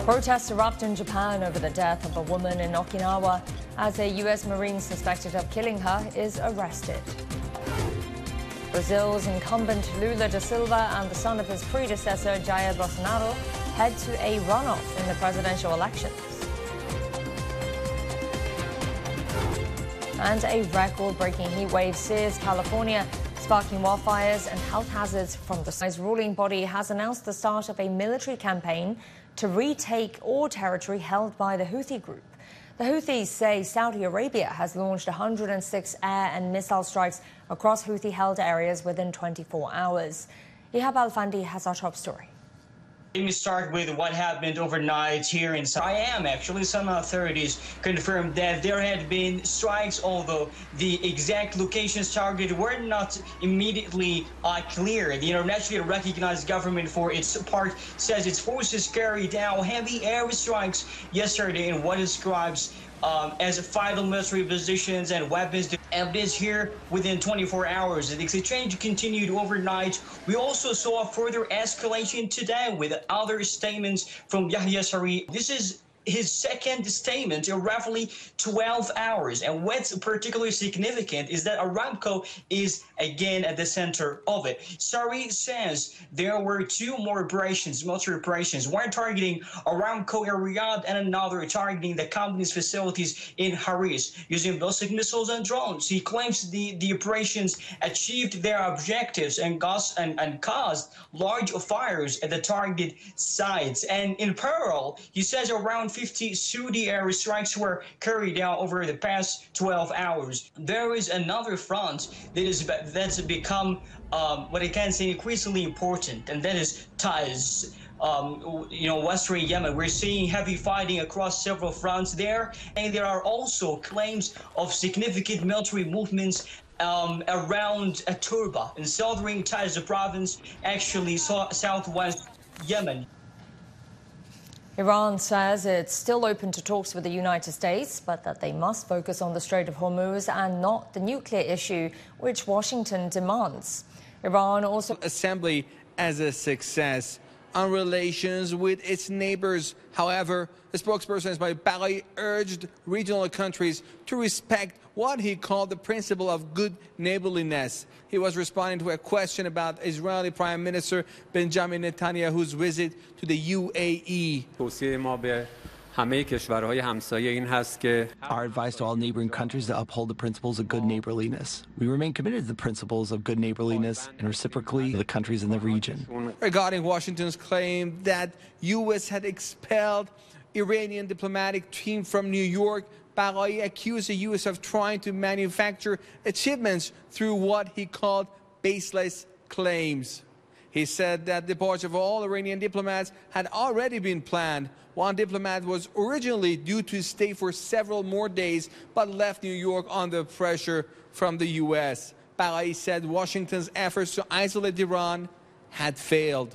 Protests erupt in Japan over the death of a woman in Okinawa as a U.S. Marine suspected of killing her is arrested. Brazil's incumbent Lula da Silva and the son of his predecessor Jair Bolsonaro head to a runoff in the presidential elections. And a record-breaking heat wave sears California, sparking wildfires and health hazards from the sun's ruling body has announced the start of a military campaign to retake all territory held by the Houthi group. The Houthis say Saudi Arabia has launched 106 air and missile strikes across Houthi-held areas within 24 hours. Ihab Al-Fandi has our top story. Let me start with what happened overnight here in Siam. Actually, some authorities confirmed that there had been strikes, although the exact locations targeted were not immediately clear. The internationally recognized government, for its part, says its forces carried out heavy airstrikes yesterday in what it describes as vital military positions and weapons. And this here within 24 hours. The exchange continued overnight. We also saw a further escalation today with other statements from Yahya Saree. This is his second statement in roughly 12 hours. And what's particularly significant is that Aramco is again at the center of it. Saree says there were two more operations, military operations, one targeting Aramco in Riyadh and another targeting the company's facilities in Haris using ballistic missiles and drones. He claims the operations achieved their objectives and caused large fires at the target sites. And in parallel, he says around 50 Saudi airstrikes were carried out over the past 12 hours. There is another front that's become what I can say increasingly important, and that is Taiz. Western Yemen. We're seeing heavy fighting across several fronts there, and there are also claims of significant military movements around Turba in southern Taiz province, actually southwest Yemen. Iran says it's still open to talks with the United States, but that they must focus on the Strait of Hormuz and not the nuclear issue, which Washington demands. Iran also assembly as a success on relations with its neighbors. However, the spokesperson Ismail Baghai urged regional countries to respect what he called the principle of good neighborliness. He was responding to a question about Israeli Prime Minister Benjamin Netanyahu's visit to the UAE. Our advice to all neighboring countries to uphold the principles of good neighborliness. We remain committed to the principles of good neighborliness and reciprocally to the countries in the region. Regarding Washington's claim that U.S. had expelled Iranian diplomatic team from New York, Baghai accused the U.S. of trying to manufacture achievements through what he called baseless claims. He said that the departure of all Iranian diplomats had already been planned. One diplomat was originally due to stay for several more days, but left New York under pressure from the U.S. Baghai said Washington's efforts to isolate Iran had failed.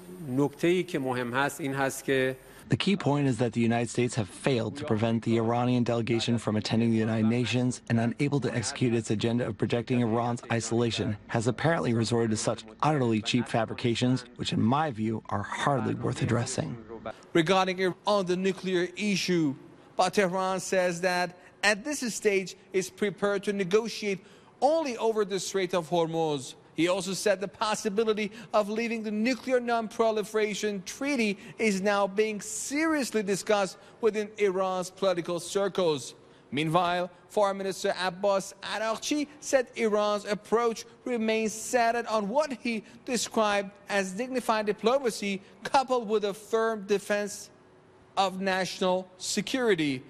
The key point is that the United States have failed to prevent the Iranian delegation from attending the United Nations, and unable to execute its agenda of projecting Iran's isolation, has apparently resorted to such utterly cheap fabrications, which in my view are hardly worth addressing. Regarding Iran on the nuclear issue, but Tehran says that at this stage is prepared to negotiate only over the Strait of Hormuz. He also said the possibility of leaving the nuclear non-proliferation treaty is now being seriously discussed within Iran's political circles. Meanwhile, Foreign Minister Abbas Araghchi said Iran's approach remains centered on what he described as dignified diplomacy coupled with a firm defense of national security.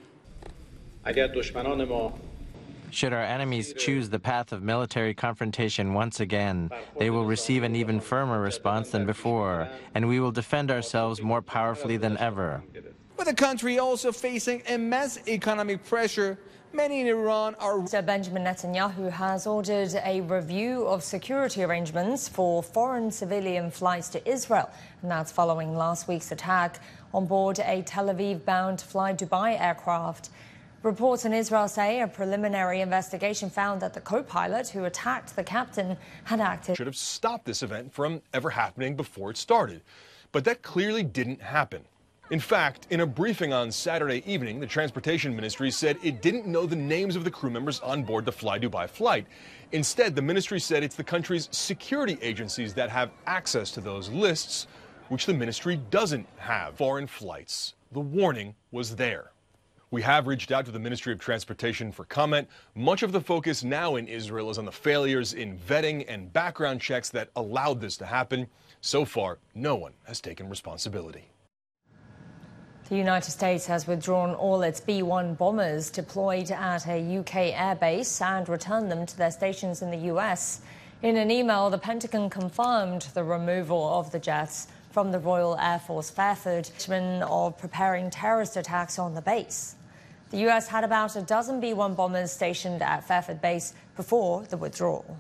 Should our enemies choose the path of military confrontation once again, they will receive an even firmer response than before, and we will defend ourselves more powerfully than ever. With the country also facing immense economic pressure, many in Iran are... Benjamin Netanyahu has ordered a review of security arrangements for foreign civilian flights to Israel, and that's following last week's attack on board a Tel Aviv-bound Fly Dubai aircraft. Reports in Israel say a preliminary investigation found that the co-pilot who attacked the captain had acted. Should have stopped this event from ever happening before it started. But that clearly didn't happen. In fact, in a briefing on Saturday evening, the Transportation Ministry said it didn't know the names of the crew members on board the Fly Dubai flight. Instead, the ministry said it's the country's security agencies that have access to those lists, which the ministry doesn't have. Foreign flights. The warning was there. We have reached out to the Ministry of Transportation for comment. Much of the focus now in Israel is on the failures in vetting and background checks that allowed this to happen. So far, no one has taken responsibility. The United States has withdrawn all its B-1 bombers deployed at a UK airbase and returned them to their stations in the US. In an email, the Pentagon confirmed the removal of the jets from the Royal Air Force Fairford of preparing terrorist attacks on the base. The US had about a dozen B-1 bombers stationed at Fairford Base before the withdrawal.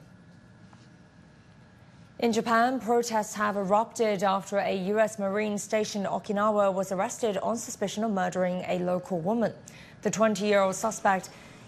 In Japan, protests have erupted after a US Marine stationed in Okinawa was arrested on suspicion of murdering a local woman. The 20-year-old suspect